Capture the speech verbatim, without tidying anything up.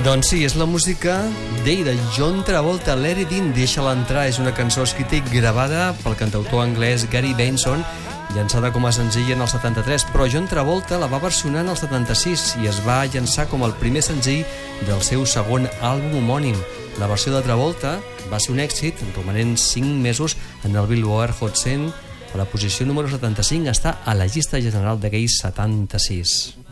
Doncs sí, és la música d'ell, de John Travolta, Let It In, Deixa-la entrar. És una cançó escrita i gravada pel cantautor anglès Gary Benson, llançada com a senzill en el setanta-tres, però John Travolta la va versionar en el setanta-sis i es va llançar com el primer senzill del seu segon àlbum homònim. La versió de Travolta va ser un èxit, romanent cinc mesos en el Billboard Hot cent. A la posició número setanta-cinc està a la llista general d'aquells setanta-sis.